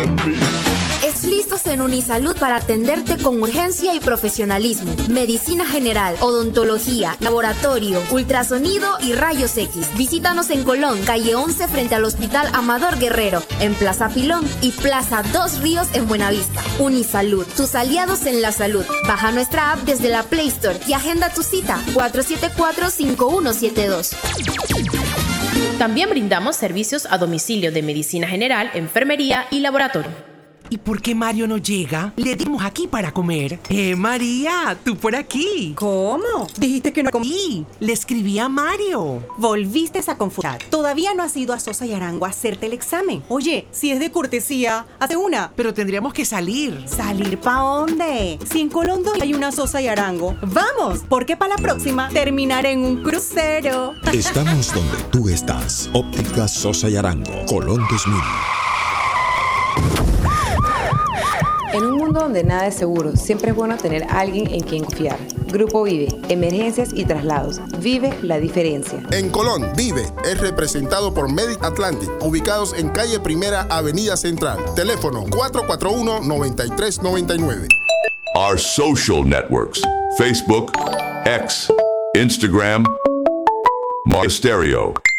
Es listos en Unisalud para atenderte con urgencia y profesionalismo. Medicina general, odontología, laboratorio, ultrasonido y rayos X. Visítanos en Colón, calle 11 frente al Hospital Amador Guerrero, en Plaza Pilón y Plaza Dos Ríos en Buenavista. Unisalud, tus aliados en la salud. Baja nuestra app desde la Play Store y agenda tu cita 474-5172. También brindamos servicios a domicilio de medicina general, enfermería y laboratorio. ¿Y por qué Mario no llega? Le dimos aquí para comer. María, tú por aquí. ¿Cómo? Dijiste que no comí. Le escribí a Mario. Volviste a confundir. Todavía no has ido a Sosa y Arango a hacerte el examen. Oye, si es de cortesía, hace una. Pero tendríamos que salir. ¿Salir pa' dónde? Si en Colón hay una Sosa y Arango. ¡Vamos! Porque para la próxima terminaré en un crucero. Estamos donde tú estás. Óptica Sosa y Arango, Colón 2000. En un mundo donde nada es seguro, siempre es bueno tener a alguien en quien confiar. Grupo Vive, emergencias y traslados. Vive la diferencia. En Colón, Vive es representado por Medic Atlantic, ubicados en calle Primera, Avenida Central. Teléfono 441-9399. Our social networks: Facebook, X, Instagram, Stereo.